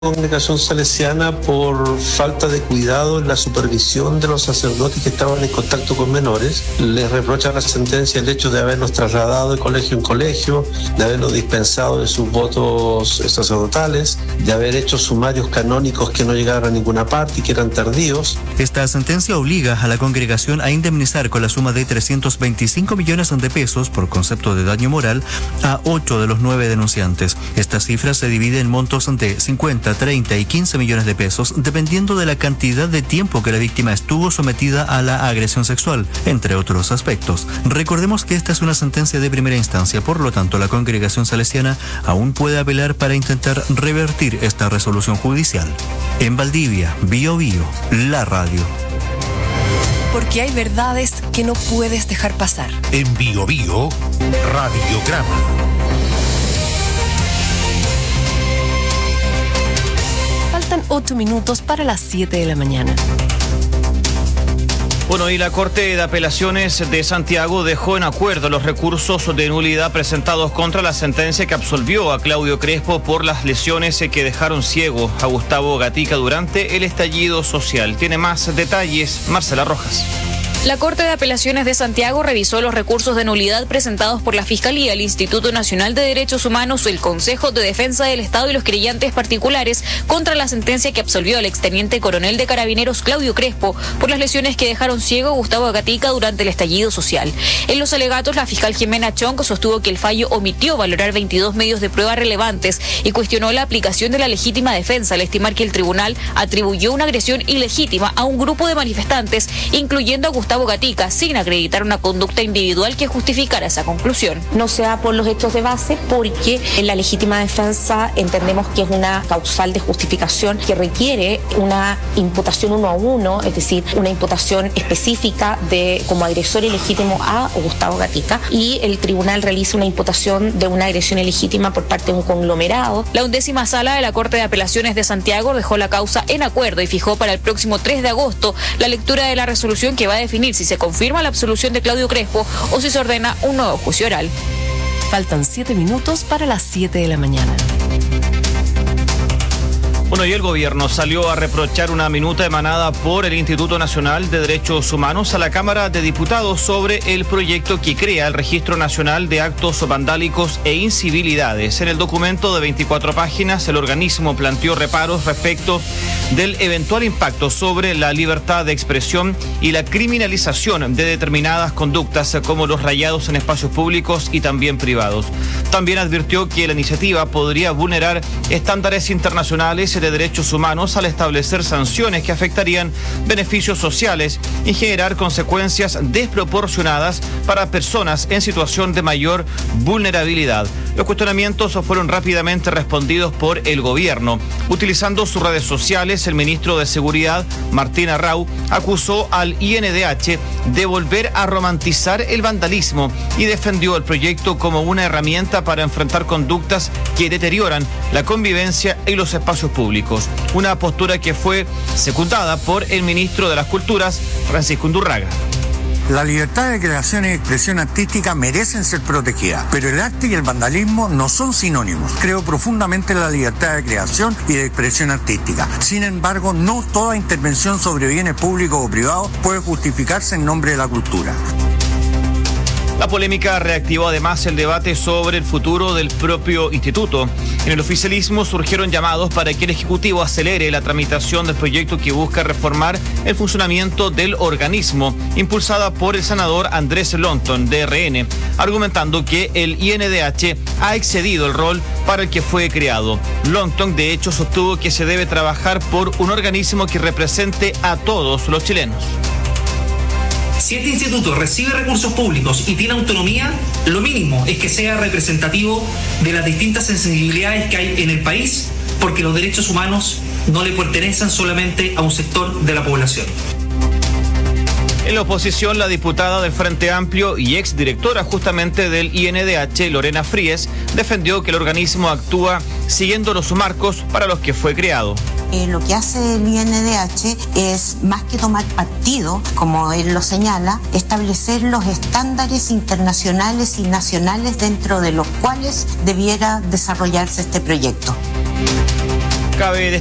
Congregación Salesiana por falta de cuidado en la supervisión de los sacerdotes que estaban en contacto con menores. Les reprocha la sentencia el hecho de haberlos trasladado de colegio en colegio, de haberlos dispensado de sus votos sacerdotales, de haber hecho sumarios canónicos que no llegaron a ninguna parte y que eran tardíos. Esta sentencia obliga a la congregación a indemnizar con la suma de 325 millones de pesos por concepto de daño moral a 8 de los 9 denunciantes. Esta cifra se divide en montos de 50, 30 y 15 millones de pesos, dependiendo de la cantidad de tiempo que la víctima estuvo sometida a la agresión sexual, entre otros aspectos. Recordemos que esta es una sentencia de primera instancia, por lo tanto la Congregación Salesiana aún puede apelar para intentar revertir esta resolución judicial. En Valdivia, Bio Bio, la radio. Porque hay verdades que no puedes dejar pasar. En Bio Bio, Radiograma. Faltan 8 minutos para las 7 de la mañana. Bueno, y la Corte de Apelaciones de Santiago dejó en acuerdo los recursos de nulidad presentados contra la sentencia que absolvió a Claudio Crespo por las lesiones que dejaron ciego a Gustavo Gatica durante el estallido social. Tiene más detalles Marcela Rojas. La Corte de Apelaciones de Santiago revisó los recursos de nulidad presentados por la Fiscalía, el Instituto Nacional de Derechos Humanos, el Consejo de Defensa del Estado y los querellantes particulares contra la sentencia que absolvió al exteniente coronel de Carabineros Claudio Crespo por las lesiones que dejaron ciego a Gustavo Gatica durante el estallido social. En los alegatos, la fiscal Jimena Chong sostuvo que el fallo omitió valorar 22 medios de prueba relevantes y cuestionó la aplicación de la legítima defensa al estimar que el tribunal atribuyó una agresión ilegítima a un grupo de manifestantes, incluyendo a Gustavo Gatica, sin acreditar una conducta individual que justificara esa conclusión. No se da por los hechos de base porque en la legítima defensa entendemos que es una causal de justificación que requiere una imputación 1 a 1, es decir, una imputación específica de como agresor ilegítimo a Gustavo Gatica, y el tribunal realiza una imputación de una agresión ilegítima por parte de un conglomerado. La 11ª Sala de la Corte de Apelaciones de Santiago dejó la causa en acuerdo y fijó para el próximo 3 de agosto la lectura de la resolución que va a definir si se confirma la absolución de Claudio Crespo o si se ordena un nuevo juicio oral. Faltan 7 minutos para las 7 de la mañana. Bueno, y el gobierno salió a reprochar una minuta emanada por el Instituto Nacional de Derechos Humanos a la Cámara de Diputados sobre el proyecto que crea el Registro Nacional de Actos Vandálicos e Incivilidades. En el documento de 24 páginas, el organismo planteó reparos respecto del eventual impacto sobre la libertad de expresión y la criminalización de determinadas conductas como los rayados en espacios públicos y también privados. También advirtió que la iniciativa podría vulnerar estándares internacionales de derechos humanos al establecer sanciones que afectarían beneficios sociales y generar consecuencias desproporcionadas para personas en situación de mayor vulnerabilidad. Los cuestionamientos fueron rápidamente respondidos por el gobierno. Utilizando sus redes sociales, el ministro de Seguridad, Martín Arrau, acusó al INDH de volver a romantizar el vandalismo y defendió el proyecto como una herramienta para enfrentar conductas que deterioran la convivencia y los espacios públicos. Una postura que fue secundada por el ministro de las Culturas, Francisco Undurraga. La libertad de creación y expresión artística merecen ser protegidas, pero el arte y el vandalismo no son sinónimos. Creo profundamente en la libertad de creación y de expresión artística. Sin embargo, no toda intervención sobre bienes públicos o privados puede justificarse en nombre de la cultura. La polémica reactivó además el debate sobre el futuro del propio instituto. En el oficialismo surgieron llamados para que el Ejecutivo acelere la tramitación del proyecto que busca reformar el funcionamiento del organismo, impulsada por el senador Andrés Lonton, de RN, argumentando que el INDH ha excedido el rol para el que fue creado. Lonton, de hecho, sostuvo que se debe trabajar por un organismo que represente a todos los chilenos. Si este instituto recibe recursos públicos y tiene autonomía, lo mínimo es que sea representativo de las distintas sensibilidades que hay en el país, porque los derechos humanos no le pertenecen solamente a un sector de la población. En la oposición, la diputada del Frente Amplio y exdirectora justamente del INDH, Lorena Fríes, defendió que el organismo actúa siguiendo los marcos para los que fue creado. Lo que hace el INDH es, más que tomar partido, como él lo señala, establecer los estándares internacionales y nacionales dentro de los cuales debiera desarrollarse este proyecto. Cabe